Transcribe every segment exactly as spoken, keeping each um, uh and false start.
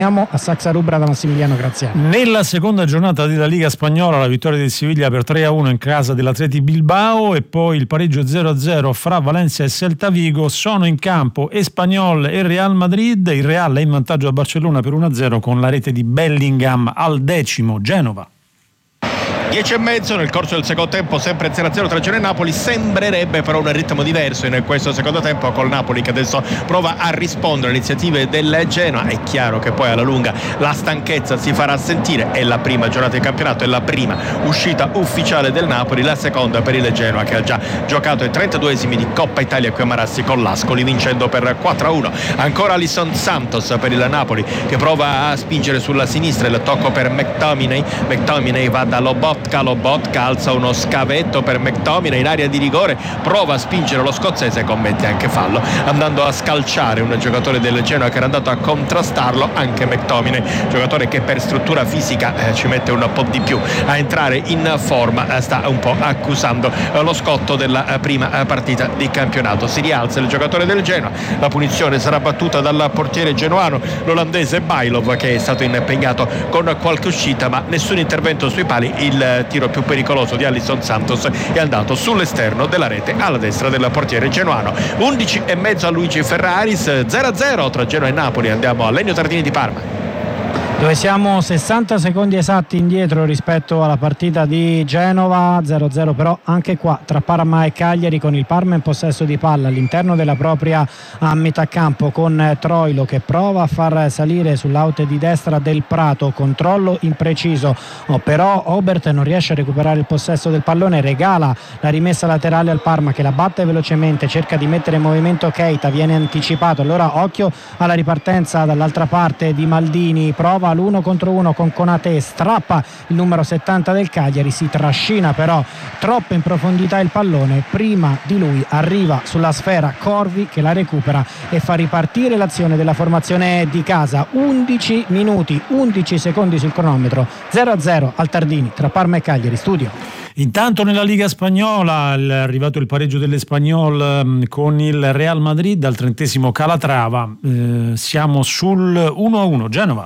a Saxa Rubra da Massimiliano Graziani. Nella seconda giornata della Liga Spagnola la vittoria del Siviglia per tre a uno in casa dell'Atleti Bilbao e poi il pareggio zero a zero fra Valencia e Celta Vigo. Sono in campo Espanyol e Real Madrid. Il Real è in vantaggio a Barcellona per uno a zero con la rete di Bellingham al decimo. Genova. dieci e mezzo nel corso del secondo tempo, sempre zero a zero tra Genoa e Napoli. Sembrerebbe però un ritmo diverso in questo secondo tempo, col Napoli che adesso prova a rispondere alle iniziative del Genoa. È chiaro che poi alla lunga la stanchezza si farà sentire. È la prima giornata di campionato, è la prima uscita ufficiale del Napoli, la seconda per il Genoa che ha già giocato i trentaduesimi di Coppa Italia qui a Marassi con l'Ascoli, vincendo per quattro a uno. Ancora Alisson Santos per il Napoli che prova a spingere sulla sinistra, il tocco per McTominay. McTominay va da Lobotka, Lobotka alza uno scavetto per McTominay in area di rigore, prova a spingere lo scozzese e commette anche fallo, andando a scalciare un giocatore del Genoa che era andato a contrastarlo, anche McTominay, giocatore che per struttura fisica eh, ci mette un po' di più a entrare in forma, eh, sta un po' accusando eh, lo scotto della eh, prima eh, partita di campionato. Si rialza il giocatore del Genoa, la punizione sarà battuta dal portiere genuano, l'olandese Bailov, che è stato impegnato con qualche uscita ma nessun intervento sui pali. Il tiro più pericoloso di Alisson Santos è andato sull'esterno della rete alla destra del portiere genuano. undici e mezzo a Luigi Ferraris, zero a zero tra Genoa e Napoli. Andiamo a Legno Tardini di Parma, dove siamo sessanta secondi esatti indietro rispetto alla partita di Genova. Zero a zero però anche qua tra Parma e Cagliari, con il Parma in possesso di palla all'interno della propria a metà campo, con Troilo che prova a far salire sull'out di destra del Prato, controllo impreciso, oh, però Obert non riesce a recuperare il possesso del pallone, regala la rimessa laterale al Parma che la batte velocemente, cerca di mettere in movimento Keita, viene anticipato, allora occhio alla ripartenza dall'altra parte di Maldini, prova l'uno contro uno con Konate, strappa il numero settanta del Cagliari, si trascina però troppo in profondità il pallone, prima di lui arriva sulla sfera Corvi che la recupera e fa ripartire l'azione della formazione di casa. Undici minuti, undici secondi sul cronometro, zero a zero al Tardini tra Parma e Cagliari. Studio. Intanto nella Liga Spagnola è arrivato il pareggio dell'Espanyol con il Real Madrid al trentesimo Calatrava. Eh, siamo sul uno a uno. Genova.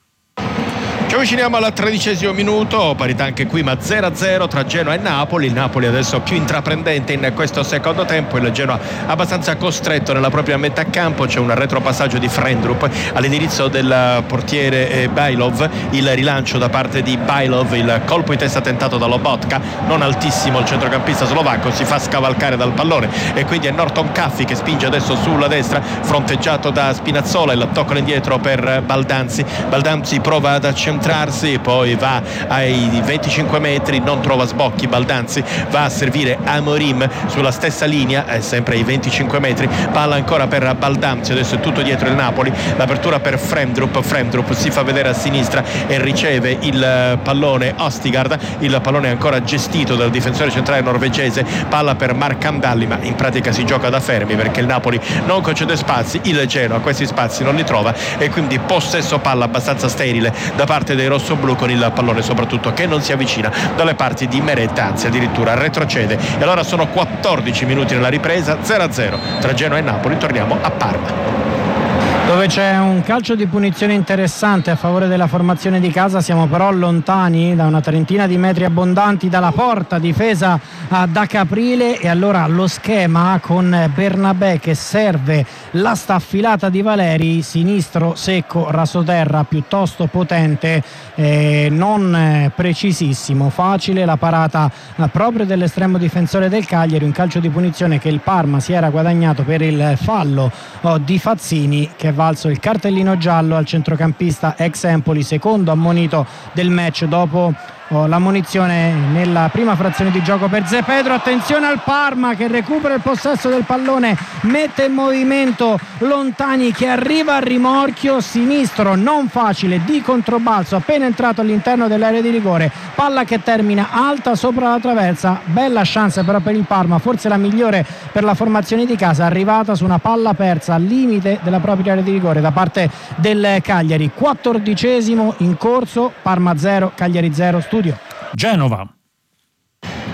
Ci avviciniamo al tredicesimo minuto, parità anche qui ma zero a zero tra Genoa e Napoli. Il Napoli adesso più intraprendente in questo secondo tempo, il Genoa abbastanza costretto nella propria metà campo. C'è un retropassaggio di Frendrup all'indirizzo del portiere Bailov, il rilancio da parte di Bailov, il colpo di testa tentato da Lobotka, non altissimo il centrocampista slovacco, si fa scavalcare dal pallone e quindi è Norton Caffi che spinge adesso sulla destra, fronteggiato da Spinazzola, il tocco indietro per Baldanzi. Baldanzi prova ad accentrare, poi va ai venticinque metri, non trova sbocchi Baldanzi, va a servire Amorim sulla stessa linea, eh, sempre ai venticinque metri, palla ancora per Baldanzi, adesso è tutto dietro il Napoli, l'apertura per Frendrup, Frendrup si fa vedere a sinistra e riceve il pallone Ostigard, il pallone è ancora gestito dal difensore centrale norvegese, palla per Mark Andalli, ma in pratica si gioca da fermi perché il Napoli non concede spazi, il Genoa questi spazi non li trova e quindi possesso palla abbastanza sterile da parte dei rossoblù, con il pallone soprattutto che non si avvicina dalle parti di Meret, anzi addirittura retrocede. E allora sono quattordici minuti nella ripresa, zero a zero tra Genoa e Napoli. Torniamo a Parma, dove c'è un calcio di punizione interessante a favore della formazione di casa. Siamo però lontani da una trentina di metri abbondanti dalla porta difesa da Caprile, e allora lo schema con Bernabé che serve la staffilata di Valeri, sinistro secco, rasoterra piuttosto potente, eh, non precisissimo, facile la parata eh, proprio dell'estremo difensore del Cagliari, un calcio di punizione che il Parma si era guadagnato per il fallo oh, di Fazzini, che valso il cartellino giallo al centrocampista ex Empoli, secondo ammonito del match dopo oh, l'ammonizione nella prima frazione di gioco per Zé Pedro. Attenzione al Parma che recupera il possesso del pallone, mette in movimento Lontani che arriva al rimorchio sinistro non facile di controbalzo appena entrato all'interno dell'area di rigore, palla che termina alta sopra la traversa, bella chance però per il Parma, forse la migliore per la formazione di casa, arrivata su una palla persa al limite della propria area di rigore da parte del Cagliari. Quattordicesimo in corso, Parma zero Cagliari zero. Studio. Genova.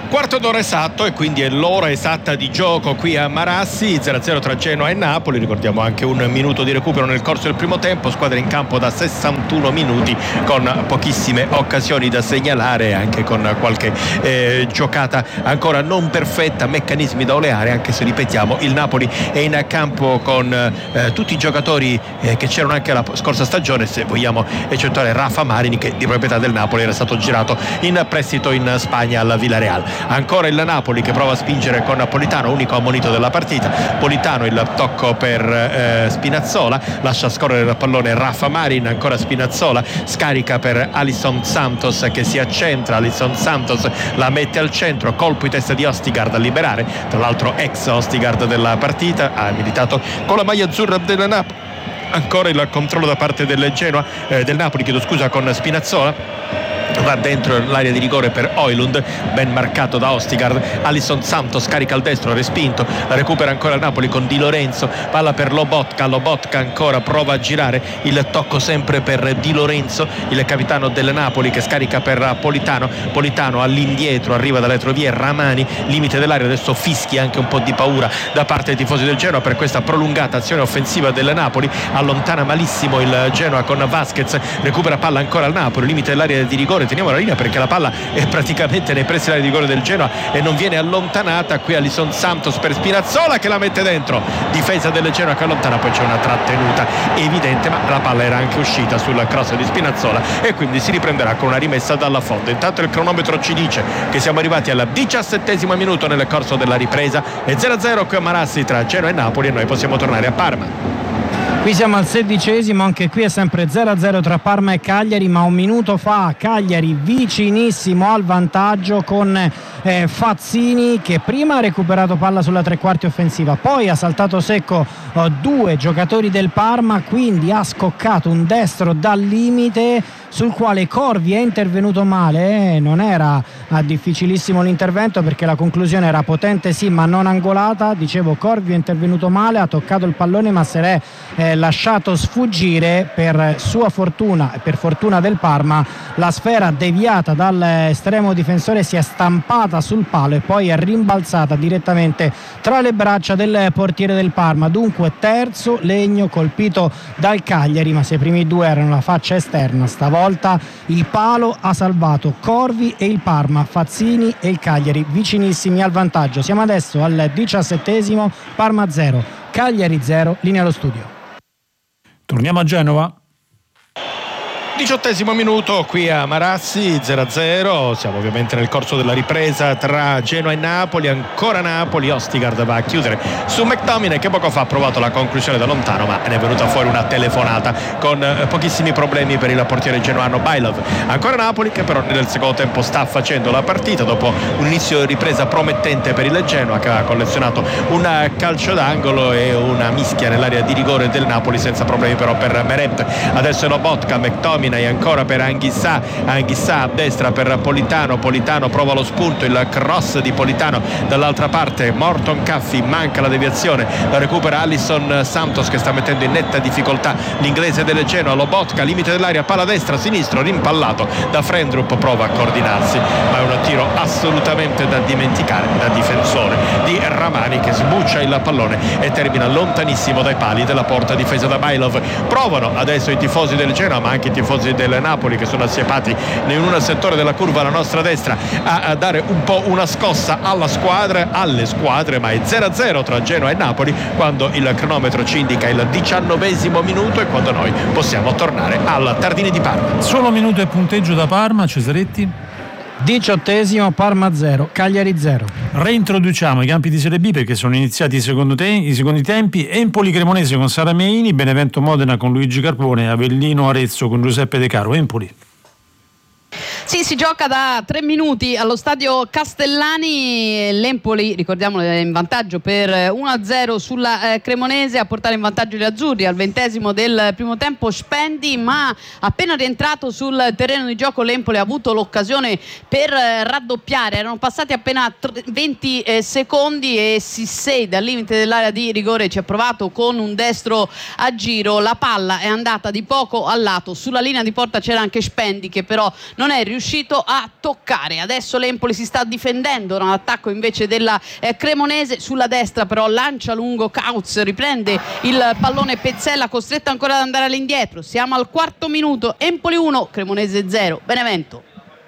Quarto d'ora esatto e quindi è l'ora esatta di gioco qui a Marassi, zero a zero tra Genoa e Napoli. Ricordiamo anche un minuto di recupero nel corso del primo tempo, squadra in campo da sessantuno minuti con pochissime occasioni da segnalare, anche con qualche eh, giocata ancora non perfetta, meccanismi da oleare, anche se ripetiamo il Napoli è in campo con eh, tutti i giocatori eh, che c'erano anche la scorsa stagione, se vogliamo eccettuare Rafa Marini, che di proprietà del Napoli era stato girato in prestito in Spagna alla Villarreal. Ancora il Napoli che prova a spingere con Politano, unico ammonito della partita. Politano, il tocco per eh, Spinazzola, lascia scorrere il pallone Rafa Marin, ancora Spinazzola, scarica per Alisson Santos che si accentra, Alisson Santos la mette al centro, colpo di testa di Ostigard a liberare, tra l'altro ex Ostigard della partita, ha militato con la maglia azzurra della Napoli. Ancora il controllo da parte del Genoa, eh, del Napoli, chiedo scusa, con Spinazzola. Va dentro l'area di rigore per Højlund, ben marcato da Ostigard. Alisson Santos carica al destro, respinto, la recupera ancora il Napoli con Di Lorenzo, palla per Lobotka, Lobotka ancora prova a girare, il tocco sempre per Di Lorenzo, il capitano del Napoli, che scarica per Politano. Politano all'indietro, arriva dalle retrovie Ramani, limite dell'area, adesso fischi anche un po' di paura da parte dei tifosi del Genoa per questa prolungata azione offensiva del Napoli. Allontana malissimo il Genoa con Vasquez, recupera palla ancora al Napoli, limite dell'area di rigore. Teniamo la linea perché la palla è praticamente nei pressi dell'area di rigore del Genoa e non viene allontanata. Qui Alisson Santos per Spinazzola che la mette dentro, difesa del Genoa che allontana, poi c'è una trattenuta evidente, ma la palla era anche uscita sul cross di Spinazzola e quindi si riprenderà con una rimessa dalla fonte. Intanto il cronometro ci dice che siamo arrivati al diciassettesimo minuto nel corso della ripresa e zero a zero qui a Marassi tra Genoa e Napoli, e noi possiamo tornare a Parma. Qui siamo al sedicesimo, anche qui è sempre zero a zero tra Parma e Cagliari, ma un minuto fa Cagliari vicinissimo al vantaggio con eh, Fazzini che prima ha recuperato palla sulla tre quarti offensiva, poi ha saltato secco oh, due giocatori del Parma, quindi ha scoccato un destro dal limite sul quale Corvi è intervenuto male. Eh, non era ah, difficilissimo l'intervento perché la conclusione era potente sì ma non angolata. Dicevo, Corvi è intervenuto male, ha toccato il pallone ma se l'è eh, lasciato sfuggire. Per sua fortuna e per fortuna del Parma la sfera deviata dall'estremo difensore si è stampata sul palo e poi è rimbalzata direttamente tra le braccia del portiere del Parma. Dunque terzo legno colpito dal Cagliari, ma se i primi due erano la faccia esterna, stavolta il palo ha salvato Corvi e il Parma, Fazzini e il Cagliari vicinissimi al vantaggio. Siamo adesso al diciassettesimo, Parma zero, Cagliari zero, linea allo studio. Torniamo a Genova. Diciottesimo minuto qui a Marassi, zero a zero, siamo ovviamente nel corso della ripresa tra Genoa e Napoli, ancora Napoli. Ostigard va a chiudere su McTominay che poco fa ha provato la conclusione da lontano, ma ne è venuta fuori una telefonata con eh, pochissimi problemi per il portiere genuano Bailov. Ancora Napoli che però nel secondo tempo sta facendo la partita dopo un inizio di ripresa promettente per il Genoa, che ha collezionato un calcio d'angolo e una mischia nell'area di rigore del Napoli senza problemi però per Meret. Adesso è Lobotka, McTominay ancora per Anghissà, Anghissà a destra per Politano, Politano prova lo spunto, il cross di Politano dall'altra parte, Morton Caffi, manca la deviazione, la recupera Alisson Santos che sta mettendo in netta difficoltà l'inglese del Genoa. Lobotka, limite dell'area, palla destra, sinistro, rimpallato da Frendrup, prova a coordinarsi, ma è un tiro assolutamente da dimenticare da difensore di Ramani che sbuccia il pallone e termina lontanissimo dai pali della porta difesa da Bailov. Provano adesso i tifosi del Genoa ma anche i tifosi del Napoli che sono assiepati in un settore della curva alla nostra destra a dare un po' una scossa alla squadra, alle squadre, ma è zero a zero tra Genoa e Napoli quando il cronometro ci indica il diciannovesimo minuto e quando noi possiamo tornare al Tardini di Parma. Solo minuto e punteggio da Parma, Cesaretti. Diciottesimo, Parma zero, Cagliari zero. Reintroduciamo i campi di Serie B perché sono iniziati i secondi, te- i secondi tempi. Empoli Cremonese con Sara Meini, Benevento Modena con Luigi Carpone, Avellino Arezzo con Giuseppe De Caro. Empoli. Sì, si gioca da tre minuti allo stadio Castellani. L'Empoli, ricordiamolo, è in vantaggio per uno a zero sulla eh, Cremonese. A portare in vantaggio gli azzurri al ventesimo del primo tempo Spendi, ma appena rientrato sul terreno di gioco l'Empoli ha avuto l'occasione per eh, raddoppiare. Erano passati appena venti eh, secondi e Sissei dal limite dell'area di rigore ci ha provato con un destro a giro. La palla è andata di poco al lato, sulla linea di porta c'era anche Spendi che però non è riuscito riuscito a toccare. Adesso l'Empoli si sta difendendo dall'attacco invece della eh, Cremonese. Sulla destra però lancia lungo Kautz, riprende il pallone Pezzella, costretto ancora ad andare all'indietro. Siamo al quarto minuto, Empoli uno, Cremonese zero. Benevento.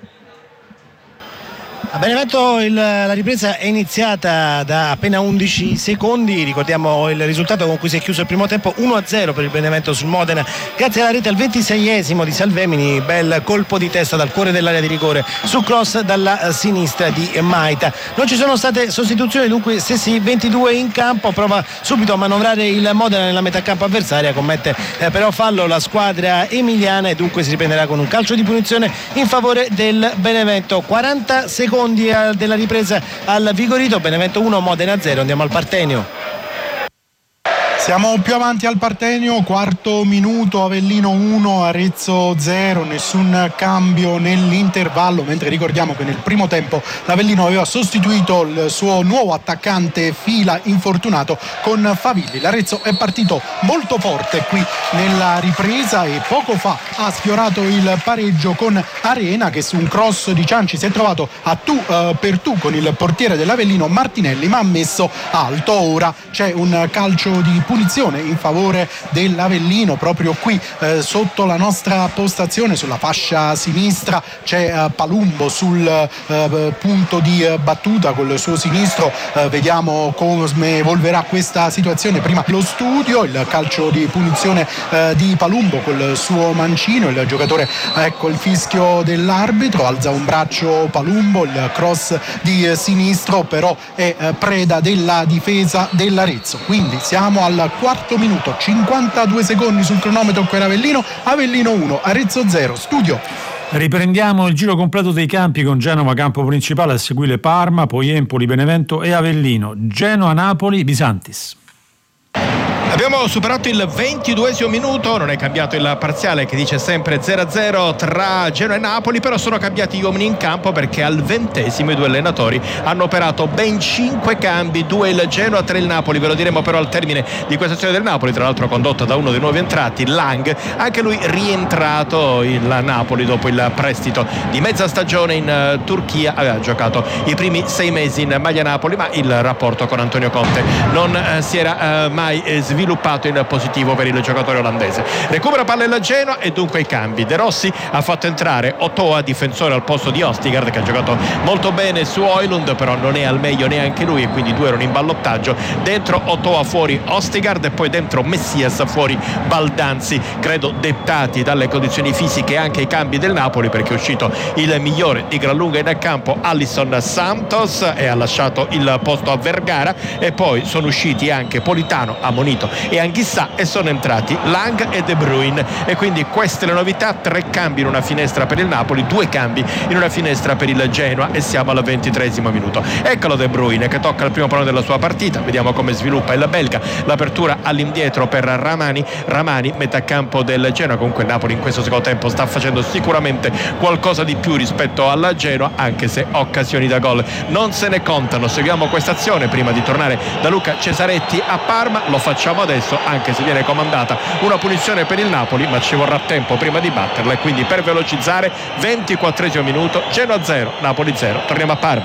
A Benevento il, la ripresa è iniziata da appena undici secondi, ricordiamo il risultato con cui si è chiuso il primo tempo, uno a zero per il Benevento sul Modena, grazie alla rete al ventiseiesimo di Salvemini, bel colpo di testa dal cuore dell'area di rigore su cross dalla sinistra di Maita. Non ci sono state sostituzioni, dunque Sessi ventidue in campo, prova subito a manovrare il Modena nella metà campo avversaria, commette eh, però fallo la squadra emiliana e dunque si riprenderà con un calcio di punizione in favore del Benevento. quaranta secondi della ripresa al Vigorito, Benevento uno, Modena zero. Andiamo al Partenio. Siamo più avanti al Partenio, quarto minuto, Avellino uno, Arezzo zero, nessun cambio nell'intervallo, mentre ricordiamo che nel primo tempo l'Avellino aveva sostituito il suo nuovo attaccante Fila infortunato con Favilli. L'Arezzo è partito molto forte qui nella ripresa e poco fa ha sfiorato il pareggio con Arena, che su un cross di Cianci si è trovato a tu eh, per tu con il portiere dell'Avellino Martinelli, ma ha messo alto. Ora c'è un calcio di punizione in favore dell'Avellino proprio qui eh, sotto la nostra postazione, sulla fascia sinistra c'è eh, Palumbo sul eh, punto di eh, battuta col suo sinistro. Eh, vediamo come evolverà questa situazione. Prima lo studio, il calcio di punizione eh, di Palumbo col suo mancino, il giocatore, ecco il fischio dell'arbitro, alza un braccio Palumbo, il cross di eh, sinistro però è eh, preda della difesa dell'Arezzo. Quindi siamo al quarto minuto, cinquantadue secondi sul cronometro per Avellino, Avellino uno, Arezzo zero. Studio. Riprendiamo il giro completo dei campi con Genova campo principale, a seguire Parma, poi Empoli, Benevento e Avellino. Genoa, Napoli, Bisantis. Abbiamo superato il ventiduesimo minuto, non è cambiato il parziale che dice sempre zero a zero tra Genoa e Napoli, però sono cambiati gli uomini in campo perché al ventesimo i due allenatori hanno operato ben cinque cambi, due il Genoa, tre il Napoli. Ve lo diremo però al termine di questa azione del Napoli, tra l'altro condotta da uno dei nuovi entrati, Lang, anche lui rientrato il Napoli dopo il prestito di mezza stagione in uh, Turchia. Aveva giocato i primi sei mesi in maglia Napoli, ma il rapporto con Antonio Conte non uh, si era uh, mai eh, sviluppato in positivo per il giocatore olandese. Recupera palla il Genoa e dunque i cambi. De Rossi ha fatto entrare Otoa, difensore al posto di Ostigard, che ha giocato molto bene su Højlund, però non è al meglio neanche lui e quindi due erano in ballottaggio. Dentro Otoa, fuori Ostigard, e poi dentro Messias, fuori Baldanzi, credo dettati dalle condizioni fisiche e anche i cambi del Napoli, perché è uscito il migliore di gran lunga in campo, Alisson Santos, e ha lasciato il posto a Vergara, e poi sono usciti anche Politano, ammonito, e Anghissà, e sono entrati Lang e De Bruyne. E quindi queste le novità: tre cambi in una finestra per il Napoli, due cambi in una finestra per il Genoa, e siamo al ventitreesimo minuto. Eccolo De Bruyne che tocca il primo pallone della sua partita, vediamo come sviluppa il belga, l'apertura all'indietro per Ramani Ramani metà campo del Genoa. Comunque il Napoli in questo secondo tempo sta facendo sicuramente qualcosa di più rispetto alla Genoa, anche se occasioni da gol non se ne contano. Seguiamo questa azione prima di tornare da Luca Cesaretti a Parma, lo facciamo adesso, anche se viene comandata una punizione per il Napoli, ma ci vorrà tempo prima di batterla, e quindi per velocizzare, ventiquattresimo minuto, Genoa zero, Napoli zero. Torniamo a Parma.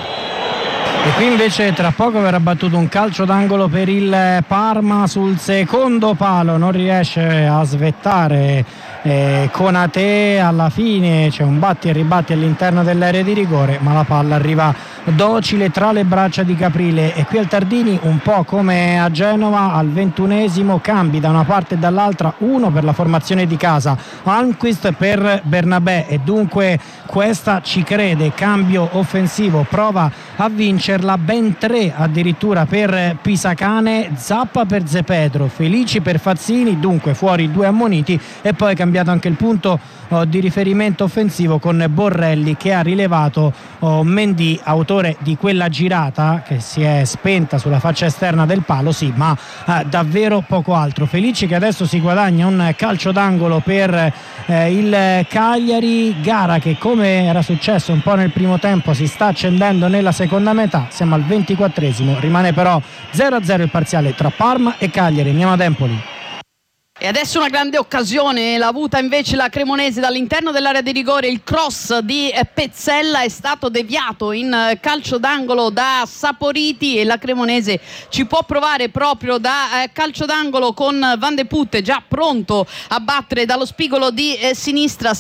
E qui invece tra poco verrà battuto un calcio d'angolo per il Parma sul secondo palo, non riesce a svettare eh, Konate. Alla fine c'è un batti e ribatti all'interno dell'area di rigore, ma la palla arriva docile tra le braccia di Caprile. E qui al Tardini, un po' come a Genova, al ventunesimo cambi da una parte e dall'altra, uno per la formazione di casa, Almquist per Bernabé, e dunque questa ci crede, cambio offensivo, prova a vincerla, ben tre addirittura per Pisacane, Zappa per Zepedro, Felici per Fazzini, dunque fuori due ammoniti, e poi è cambiato anche il punto oh, di riferimento offensivo con Borrelli, che ha rilevato oh, Mendy, autore di quella girata che si è spenta sulla faccia esterna del palo, sì, ma eh, davvero poco altro. Felici che adesso si guadagna un calcio d'angolo per eh, il Cagliari, gara che, come era successo un po' nel primo tempo, si sta accendendo nella seconda metà. Siamo al ventiquattresimo, rimane però zero a zero il parziale tra Parma e Cagliari. Andiamo ad Empoli. E adesso una grande occasione l'ha avuta invece la Cremonese dall'interno dell'area di rigore. Il cross di Pezzella è stato deviato in calcio d'angolo da Saporiti e la Cremonese ci può provare proprio da eh, calcio d'angolo con Van de Putte già pronto a battere dallo spigolo di eh, sinistra.